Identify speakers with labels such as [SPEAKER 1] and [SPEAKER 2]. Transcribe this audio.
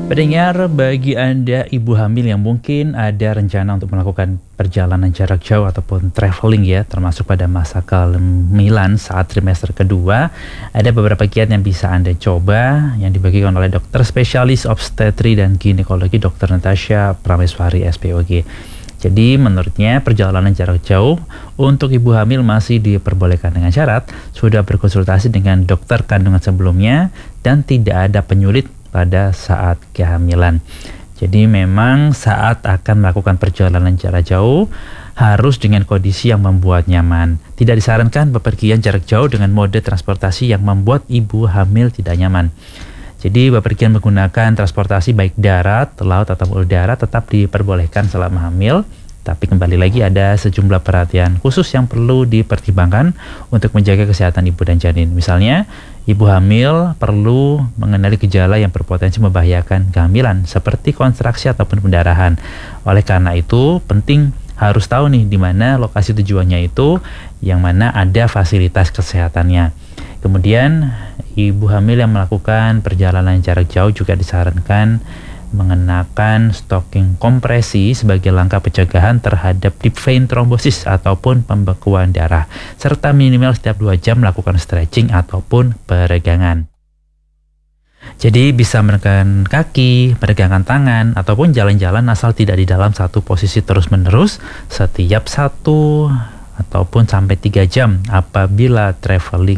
[SPEAKER 1] Pendengar, bagi Anda ibu hamil yang mungkin ada rencana untuk melakukan perjalanan jarak jauh ataupun traveling ya, termasuk pada masa kehamilan saat trimester kedua, ada beberapa kiat yang bisa Anda coba yang dibagikan oleh dokter spesialis obstetri dan ginekologi Dr. Natasha Prameswari SPOG. Jadi menurutnya perjalanan jarak jauh untuk ibu hamil masih diperbolehkan dengan syarat sudah berkonsultasi dengan dokter kandungan sebelumnya dan tidak ada penyulit pada saat kehamilan. Jadi memang saat akan melakukan perjalanan jarak jauh harus dengan kondisi yang membuat nyaman. Tidak disarankan bepergian jarak jauh dengan mode transportasi yang membuat ibu hamil tidak nyaman. Jadi bepergian menggunakan transportasi baik darat, laut atau udara tetap diperbolehkan selama hamil. Tapi kembali lagi ada sejumlah perhatian khusus yang perlu dipertimbangkan untuk menjaga kesehatan ibu dan janin. Misalnya, ibu hamil perlu mengenali gejala yang berpotensi membahayakan kehamilan seperti kontraksi ataupun pendarahan. Oleh karena itu, penting harus tahu nih di mana lokasi tujuannya itu, yang mana ada fasilitas kesehatannya. Kemudian, ibu hamil yang melakukan perjalanan jarak jauh juga disarankan mengenakan stocking kompresi sebagai langkah pencegahan terhadap deep vein thrombosis ataupun pembekuan darah, serta minimal setiap 2 jam melakukan stretching ataupun peregangan. Jadi bisa menekan kaki, peregangan tangan, ataupun jalan-jalan asal tidak di dalam satu posisi terus-menerus setiap 1 ataupun sampai 3 jam apabila traveling